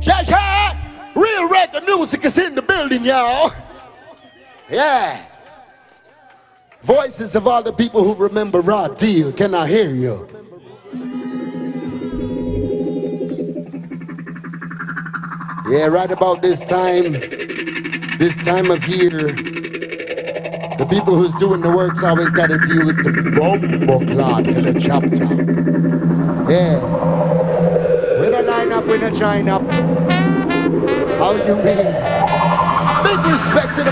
Yeah. Real reggae music is in the building, y'all. Yeah. Voices of all the people who remember Raw Deal. Can I hear you? Yeah, right about this time of year, the people who's doing the work's always got to deal with the bombo clot helicopter. Yeah. When I line up, when I join up. How you mean? Big respect to the